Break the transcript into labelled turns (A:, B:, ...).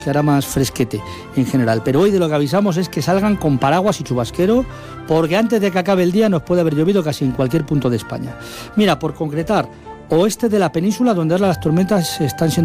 A: que hará más fresquete en general. Pero hoy de lo que avisamos es que salgan con paraguas y chubasquero, porque antes de que acabe el día nos puede haber llovido casi en cualquier punto de España. Mira, por concretar, oeste de la península, donde ahora las tormentas están siendo